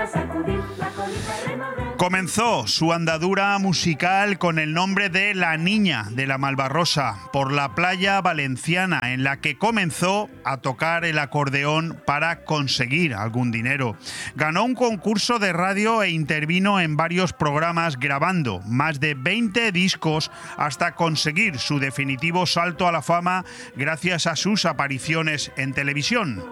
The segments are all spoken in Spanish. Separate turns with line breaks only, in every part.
Comenzó su andadura musical con el nombre de La Niña de la Malvarrosa, por la playa valenciana, en la que comenzó a tocar el acordeón para conseguir algún dinero. Ganó un concurso de radio e intervino en varios programas grabando más de 20 discos hasta conseguir su definitivo salto a la fama gracias a sus apariciones en televisión.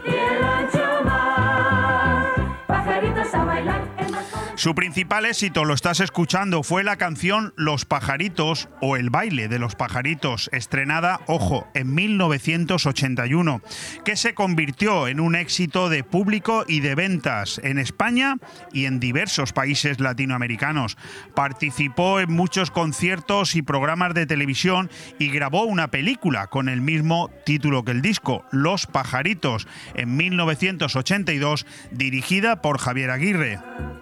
Su principal éxito, lo estás escuchando, fue la canción Los Pajaritos o El baile de los pajaritos, estrenada, ojo, en 1981, que se convirtió en un éxito de público y de ventas en España y en diversos países latinoamericanos. Participó en muchos conciertos y programas de televisión y grabó una película con el mismo título que el disco, Los Pajaritos, en 1982, dirigida por Javier Aguirre.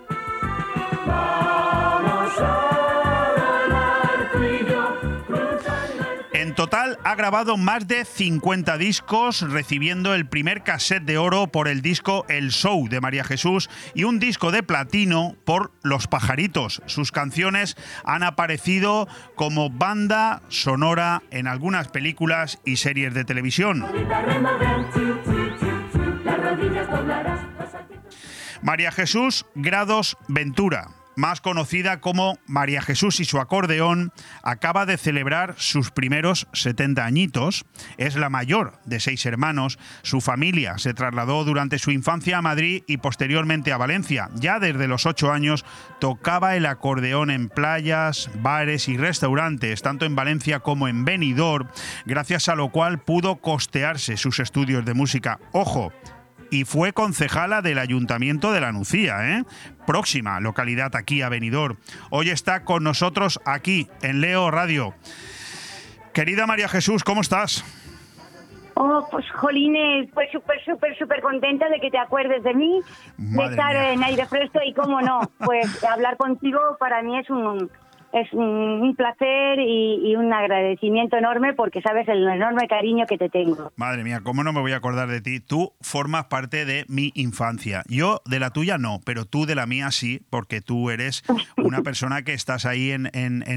En total ha grabado más de 50 discos, recibiendo el primer cassette de oro por el disco El Show de María Jesús y un disco de platino por Los Pajaritos. Sus canciones han aparecido como banda sonora en algunas películas y series de televisión. María Jesús Grados Ventura, más conocida como María Jesús y su acordeón, acaba de celebrar sus primeros 70 añitos. Es la mayor de 6 hermanos. Su familia se trasladó durante su infancia a Madrid y posteriormente a Valencia. Ya desde los 8 años tocaba el acordeón en playas, bares y restaurantes, tanto en Valencia como en Benidorm, gracias a lo cual pudo costearse sus estudios de música. ¡Ojo! Y fue concejala del Ayuntamiento de La Nucía, próxima localidad aquí a Benidorm. Hoy está con nosotros aquí en Leo Radio. Querida María Jesús, ¿cómo estás?
Oh, pues jolines, pues súper contenta de que te acuerdes de mí,
Madre
de estar
mía.
en aire fresco y cómo no, pues hablar contigo para mí es un placer y un agradecimiento enorme porque sabes el enorme cariño que te tengo.
Madre mía, ¿cómo no me voy a acordar de ti? Tú formas parte de mi infancia. Yo de la tuya no, pero tú de la mía sí, porque tú eres una persona que estás ahí en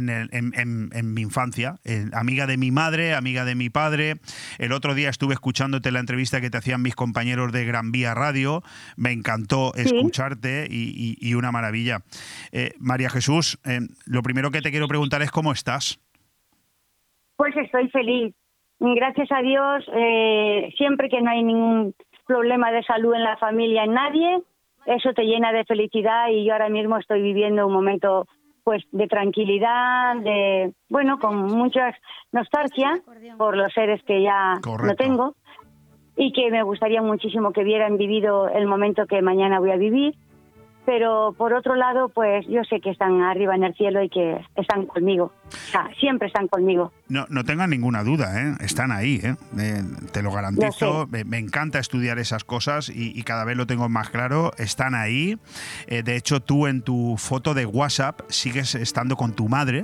mi infancia, amiga de mi madre, amiga de mi padre. El otro día estuve escuchándote la entrevista que te hacían mis compañeros de Gran Vía Radio. Me encantó escucharte y una maravilla. María Jesús, lo primero que te quiero preguntar es ¿cómo estás?
Pues estoy feliz. Gracias a Dios, siempre que no hay ningún problema de salud en la familia, en nadie, eso te llena de felicidad y yo ahora mismo estoy viviendo un momento pues de tranquilidad, con mucha nostalgia por los seres que ya no tengo y que me gustaría muchísimo que hubieran vivido el momento que mañana voy a vivir. Pero por otro lado, pues yo sé que están arriba en el cielo y que están conmigo. O sea, siempre están conmigo.
No tengas ninguna duda, están ahí, te lo garantizo. Me encanta estudiar esas cosas y cada vez lo tengo más claro. Están ahí. De hecho, tú en tu foto de WhatsApp sigues estando con tu madre.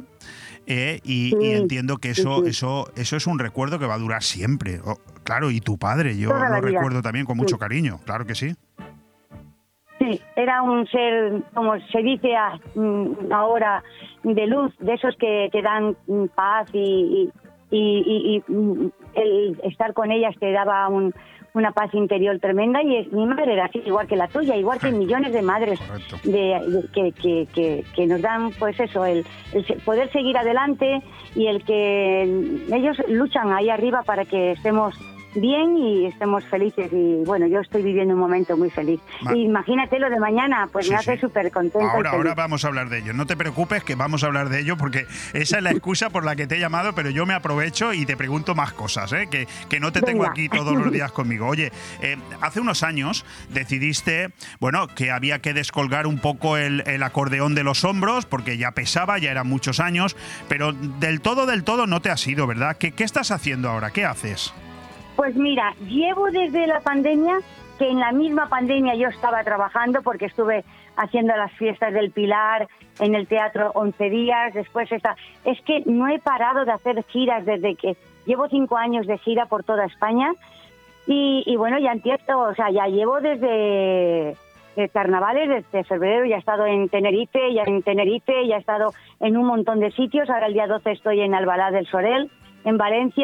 Y entiendo que eso es un recuerdo que va a durar siempre. Claro, y tu padre, yo lo recuerdo también con mucho cariño. Claro que sí.
Sí, era un ser, como se dice ahora, de luz, de esos que te dan paz y el estar con ellas te daba una paz interior tremenda y mi madre era así, igual que la tuya, igual que millones de madres que nos dan pues eso, el poder seguir adelante y el que ellos luchan ahí arriba para que estemos bien y estemos felices y bueno, yo estoy viviendo un momento muy feliz. Imagínate lo de mañana, pues me hace súper contenta.
Ahora vamos a hablar de ello. No te preocupes que vamos a hablar de ello porque esa es la excusa por la que te he llamado, pero yo me aprovecho y te pregunto más cosas, que no te tengo aquí todos los días conmigo. Oye, hace unos años decidiste, que había que descolgar un poco el acordeón de los hombros porque ya pesaba, ya eran muchos años, pero del todo no te has ido, ¿verdad? ¿Qué estás haciendo ahora? ¿Qué haces?
Pues mira, llevo desde la pandemia, que en la misma pandemia yo estaba trabajando porque estuve haciendo las fiestas del Pilar en el teatro 11 días, después es que no he parado de hacer giras desde que llevo 5 años de gira por toda España y bueno, ya entiendo, o sea, ya llevo desde carnavales desde febrero. Ya he estado en Tenerife, ya he estado en un montón de sitios. Ahora el día 12 estoy en Albalá del Sorel, en Valencia.